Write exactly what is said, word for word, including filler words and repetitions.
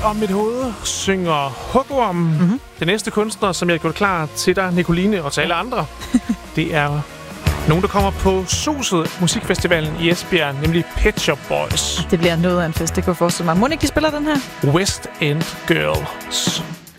om mit hoved synger Hugorm. Mm-hmm. Den næste kunstner, som jeg har gjort klar til dig, Nicoline, og til alle andre, det er nogen, der kommer på Suset Musikfestivalen i Esbjerg, nemlig Pet Shop Boys. Det bliver noget af en fest, det kan jeg forestille mig. Må ikke de spiller den her? West End Girls.